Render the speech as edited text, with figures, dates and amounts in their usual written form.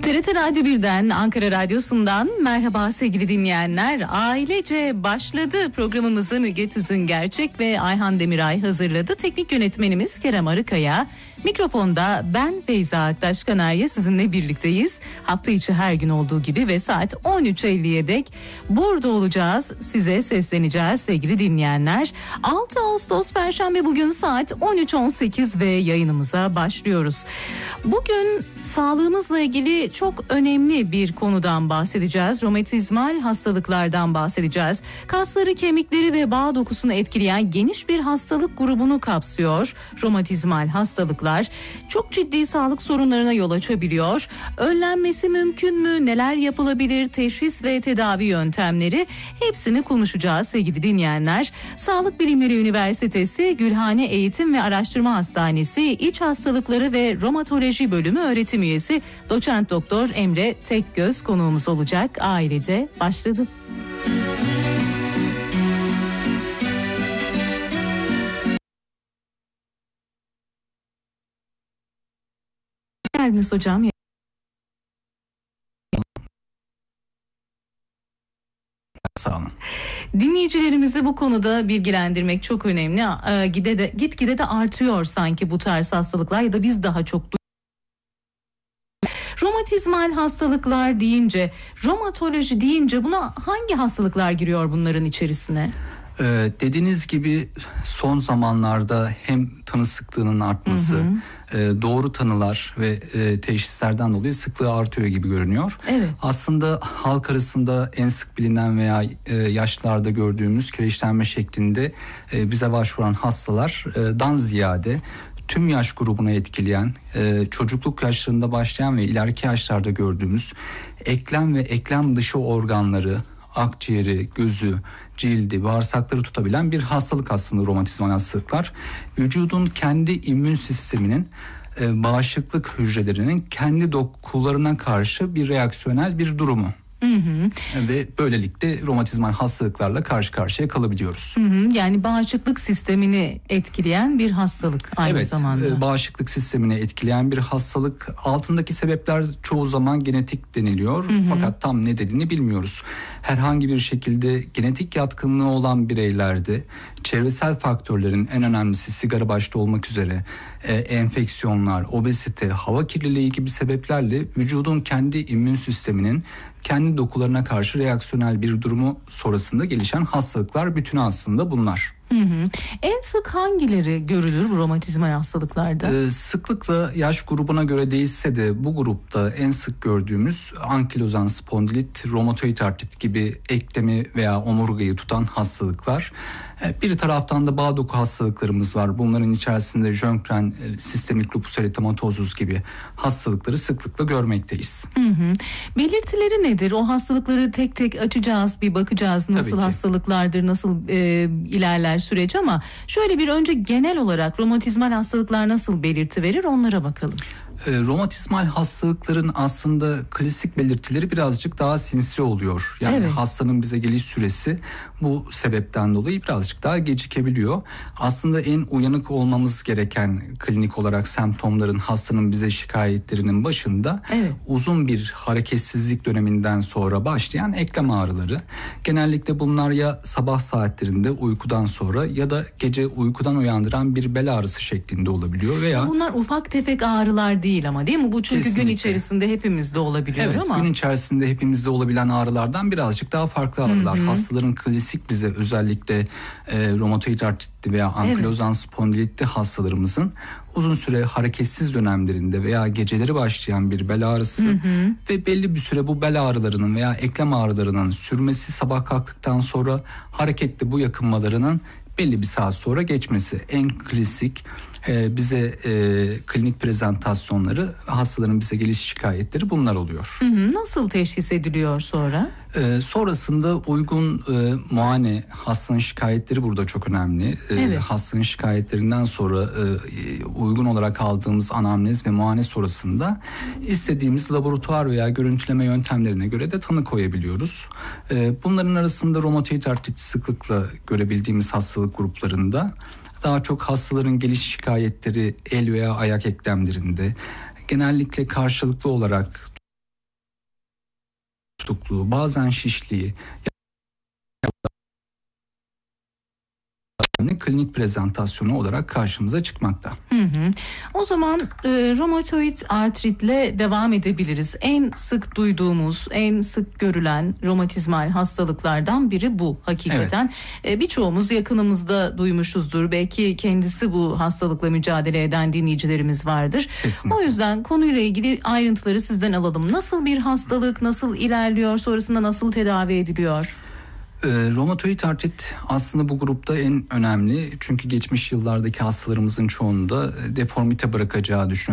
TRT Radyo 1'den, Ankara Radyosu'ndan merhaba sevgili dinleyenler. Ailece başladı programımızı Müge Tüzüngerçek ve Ayhan Demiray hazırladı. Teknik yönetmenimiz Kerem Arıkaya. Mikrofonda ben Feyza Aktaş Kanarya sizinle birlikteyiz. Hafta içi her gün olduğu gibi ve saat 13.50'ye dek burada olacağız. Size sesleneceğiz sevgili dinleyenler. 6 Ağustos Perşembe, bugün saat 13.18 ve yayınımıza başlıyoruz. Bugün sağlığımızla ilgili çok önemli bir konudan bahsedeceğiz. Romatizmal hastalıklardan bahsedeceğiz. Kasları, kemikleri ve bağ dokusunu etkileyen geniş bir hastalık grubunu kapsıyor. Romatizmal hastalıklar çok ciddi sağlık sorunlarına yol açabiliyor. Önlenmesi mümkün mü? Neler yapılabilir? Teşhis ve tedavi yöntemleri, hepsini konuşacağız sevgili dinleyenler. Sağlık Bilimleri Üniversitesi Gülhane Eğitim ve Araştırma Hastanesi İç Hastalıkları ve Romatoloji Bölümü öğretim üyesi Doçent Doktor Emre Tekgöz konuğumuz olacak. Ailece başladı. Geldiniz hocam. Sağ olun. Dinleyicilerimizi bu konuda bilgilendirmek çok önemli. Gitgide de artıyor sanki bu tarz hastalıklar, ya da biz daha çok romatizmal hastalıklar deyince, romatoloji deyince buna hangi hastalıklar giriyor bunların içerisine? Dediğiniz gibi son zamanlarda hem tanı sıklığının artması, doğru tanılar ve teşhislerden dolayı sıklığı artıyor gibi görünüyor. Evet. Aslında halk arasında en sık bilinen veya yaşlarda gördüğümüz kireçlenme şeklinde bize başvuran hastalardan ziyade tüm yaş grubunu etkileyen, çocukluk yaşlarında başlayan ve ileriki yaşlarda gördüğümüz eklem ve eklem dışı organları, akciğeri, gözü, cildi, bağırsakları tutabilen bir hastalık aslında romatizmal hastalıklar. Vücudun kendi immün sisteminin bağışıklık hücrelerinin kendi dokularına karşı bir reaksiyonel bir durumu. Ve böylelikle romatizmal hastalıklarla karşı karşıya kalabiliyoruz. Yani bağışıklık sistemini etkileyen bir hastalık aynı zamanda. Evet, bağışıklık sistemini etkileyen bir hastalık. Altındaki sebepler çoğu zaman genetik deniliyor. Fakat tam ne dediğini bilmiyoruz. Herhangi bir şekilde genetik yatkınlığı olan bireylerde çevresel faktörlerin, en önemlisi sigara başta olmak üzere, enfeksiyonlar, obezite, hava kirliliği gibi sebeplerle vücudun kendi immün sisteminin kendi dokularına karşı reaksiyonel bir durumu sonrasında gelişen hastalıklar bütünü aslında bunlar. En sık hangileri görülür bu romatizmal hastalıklarda? Sıklıkla yaş grubuna göre değişse de bu grupta en sık gördüğümüz ankilozan spondilit, romatoid artrit gibi eklemi veya omurgayı tutan hastalıklar. Bir taraftan da bağ doku hastalıklarımız var. Bunların içerisinde Sjögren, sistemik lupus eritematosus gibi hastalıkları sıklıkla görmekteyiz. Belirtileri nedir? O hastalıkları tek tek açacağız, bir bakacağız nasıl hastalıklardır, nasıl ilerler süreç, ama şöyle bir önce genel olarak romatizmal hastalıklar nasıl belirti verir, onlara bakalım. Romatizmal hastalıkların aslında klasik belirtileri birazcık daha sinsi oluyor. Yani hastanın bize geliş süresi bu sebepten dolayı birazcık daha gecikebiliyor. Aslında en uyanık olmamız gereken klinik olarak semptomların, hastanın bize şikayetlerinin başında uzun bir hareketsizlik döneminden sonra başlayan eklem ağrıları. Genellikle bunlar ya sabah saatlerinde uykudan sonra ya da gece uykudan uyandıran bir bel ağrısı şeklinde olabiliyor veya... Bunlar ufak tefek ağrılar değil ama, değil mi? Bu çünkü gün içerisinde hepimizde olabiliyor ama. Gün içerisinde hepimizde olabilen ağrılardan birazcık daha farklı ağrılar. Hastaların klasik bize özellikle romatoid artritli veya ankilozan spondilitli hastalarımızın uzun süre hareketsiz dönemlerinde veya geceleri başlayan bir bel ağrısı ve belli bir süre bu bel ağrılarının veya eklem ağrılarının sürmesi, sabah kalktıktan sonra hareketli bu yakınmalarının belli bir saat sonra geçmesi en klasik bize klinik prezentasyonları, hastaların bize geliş şikayetleri bunlar oluyor. Nasıl teşhis ediliyor sonra? Sonrasında uygun muayene, hastanın şikayetleri burada çok önemli. Hastanın şikayetlerinden sonra uygun olarak aldığımız anamnez ve muayene sonrasında istediğimiz laboratuvar veya görüntüleme yöntemlerine göre de tanı koyabiliyoruz. Bunların arasında romatoid artrit sıklıkla görebildiğimiz hastalık gruplarında daha çok hastaların geliş şikayetleri el veya ayak eklemlerinde, genellikle karşılıklı olarak tutukluğu, bazen şişliği, klinik prezentasyonu olarak karşımıza çıkmakta. O zaman romatoid artritle devam edebiliriz. En sık duyduğumuz, en sık görülen romatizmal hastalıklardan biri bu hakikaten. Evet. Birçoğumuz yakınımızda duymuşuzdur. Belki kendisi bu hastalıkla mücadele eden dinleyicilerimiz vardır. Kesinlikle. O yüzden konuyla ilgili ayrıntıları sizden alalım. Nasıl bir hastalık, nasıl ilerliyor, sonrasında nasıl tedavi ediliyor? Romatoid artrit aslında bu grupta en önemli, çünkü geçmiş yıllardaki hastalarımızın çoğunda deformite bırakacağı düşünülüyor.